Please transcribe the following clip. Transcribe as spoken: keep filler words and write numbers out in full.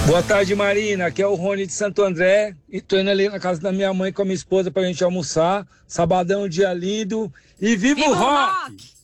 Boa tarde, Marina. Aqui é o Rony de Santo André. E tô indo ali na casa da minha mãe com a minha esposa pra gente almoçar. Sabadão, dia lindo. E viva, viva o rock! rock!